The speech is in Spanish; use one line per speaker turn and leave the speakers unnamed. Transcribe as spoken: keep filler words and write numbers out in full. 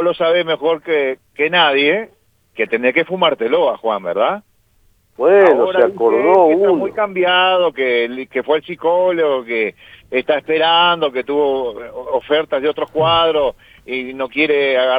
lo sabés mejor que, que nadie, que tenés que fumártelo a Juan, ¿verdad?
Bueno,
Ahora
se acordó
dice que está
uno.
muy cambiado, que, que fue el psicólogo, que está esperando, que tuvo ofertas de otros cuadros y no quiere agarrar